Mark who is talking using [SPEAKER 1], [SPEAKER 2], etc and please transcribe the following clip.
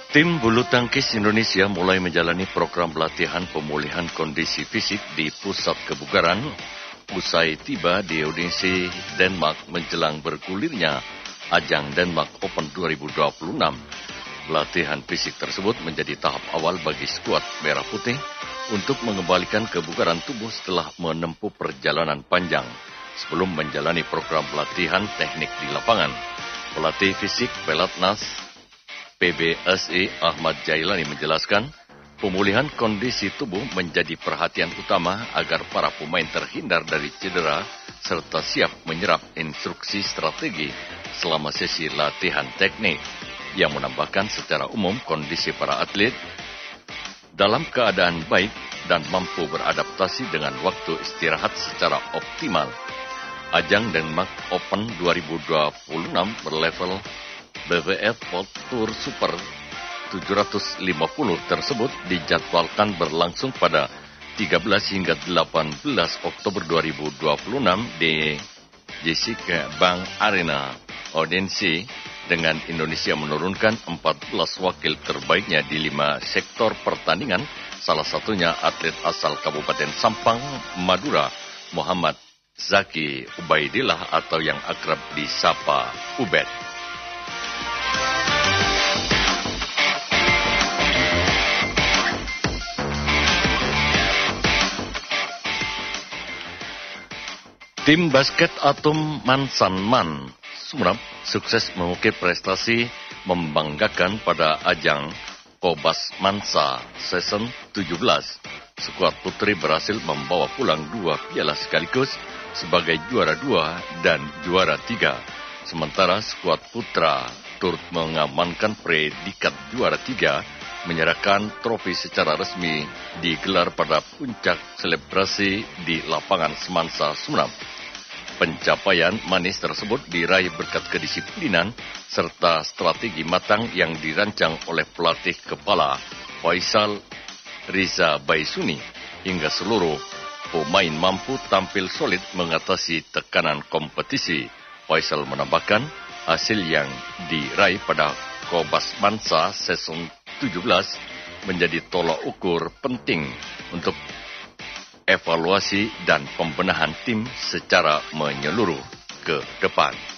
[SPEAKER 1] Tim bulu tangkis Indonesia mulai menjalani program pelatihan pemulihan kondisi fisik di pusat kebugaran usai tiba di audisi Denmark menjelang bergulirnya ajang Denmark Open 2026. Pelatihan fisik tersebut menjadi tahap awal bagi skuad Merah Putih untuk mengembalikan kebugaran tubuh setelah menempuh perjalanan panjang sebelum menjalani program pelatihan teknik di lapangan. Pelatih fisik Pelatnas PBSI Ahmad Jailani menjelaskan, pemulihan kondisi tubuh menjadi perhatian utama agar para pemain terhindar dari cedera serta siap menyerap instruksi strategi selama sesi latihan teknik. Yang menambahkan secara umum kondisi para atlet dalam keadaan baik dan mampu beradaptasi dengan waktu istirahat secara optimal. Ajang Denmark Open 2026 berlevel BWF World Tour Super 750 tersebut dijadwalkan berlangsung pada 13 hingga 18 Oktober 2026 di Jessica Bank Arena, Odense, dengan Indonesia menurunkan 14 wakil terbaiknya di 5 sektor pertandingan, salah satunya atlet asal Kabupaten Sampang, Madura, Muhammad Zaki Ubaidillah atau yang akrab disapa Ubed. Tim basket Atom Mansanman Sumeneb sukses mengukir prestasi membanggakan pada ajang Kobas Mansa Season 17. Skuad putri berhasil membawa pulang 2 piala sekaligus sebagai juara 2 dan juara 3. Sementara skuad putra turut mengamankan predikat juara 3, menyerahkan trofi secara resmi digelar pada puncak selebrasi di lapangan Semansa Sumeneb. Pencapaian manis tersebut diraih berkat kedisiplinan serta strategi matang yang dirancang oleh pelatih kepala Faisal Riza Baisuni hingga seluruh pemain mampu tampil solid mengatasi tekanan kompetisi. Faisal menambahkan hasil yang diraih pada Kobas Mansa Season 17 menjadi tolak ukur penting untuk evaluasi dan pembenahan tim secara menyeluruh ke depan.